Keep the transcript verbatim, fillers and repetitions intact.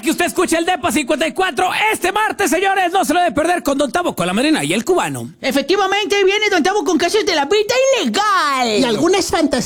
que usted escuche el Depa cincuenta y cuatro este martes, señores. No se lo debe perder con Don Tavo, con la Marina y el Cubano. Efectivamente, viene Don Tavo con casos de la vida ilegal. Y algunas fantasías